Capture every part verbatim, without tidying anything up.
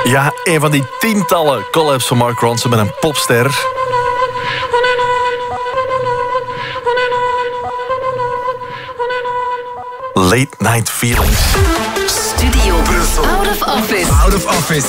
Ja, een van die tientallen collabs van Mark Ronson met een popster. Late Night Feelings. Studio Brussel. Out of office. Out of office.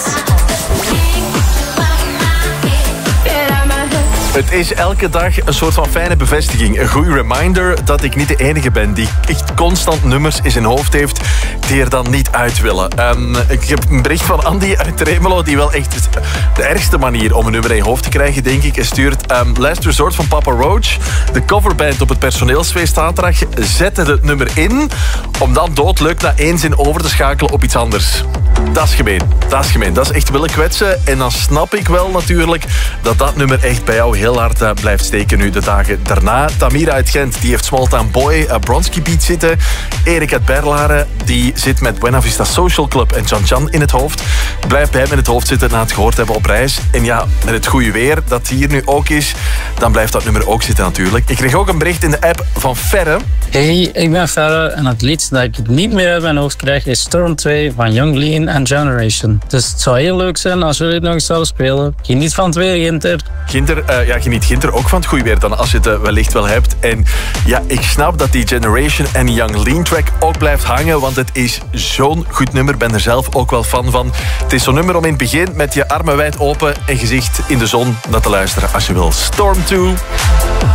Het is elke dag een soort van fijne bevestiging. Een goede reminder dat ik niet de enige ben die echt constant nummers in zijn hoofd heeft die er dan niet uit willen. Um, ik heb een bericht van Andy uit Tremelo die wel echt de ergste manier om een nummer in je hoofd te krijgen, denk ik. Hij stuurt um, Last Resort van Papa Roach. De coverband op het personeelsfeest zaterdag zette het nummer in om dan doodleuk na één zin over te schakelen op iets anders. Dat is gemeen. Dat is gemeen. Dat is echt willen kwetsen. En dan snap ik wel natuurlijk dat dat nummer echt bij jou heel hard uh, blijft steken nu de dagen daarna. Tamira uit Gent, die heeft Small Town Boy, uh, Bronski Beat zitten. Erik uit Berlaren, die zit met Buena Vista Social Club en Chan Chan in het hoofd. Blijft bij hem in het hoofd zitten na het gehoord hebben op reis. En ja, met het goede weer dat hier nu ook is, dan blijft dat nummer ook zitten natuurlijk. Ik kreeg ook een bericht in de app van Ferre. Hey, ik ben Ferre en het liedje dat ik niet meer uit mijn hoofd krijg is Storm twee van Young Lean en Generation. Dus het zou heel leuk zijn als jullie het nog eens zouden spelen. Geniet van het weer, Ginter. Ginter, uh, ja, geniet Ginter ook van het goede weer dan als je het uh, wellicht wel hebt. En ja, ik snap dat die Generation en Young Lean track ook blijft hangen, want het is zo'n goed nummer. Ik ben er zelf ook wel fan van. Het is zo'n nummer om in het begin met je armen wijd open en gezicht in de zon naar te luisteren als je wil. Storm twee.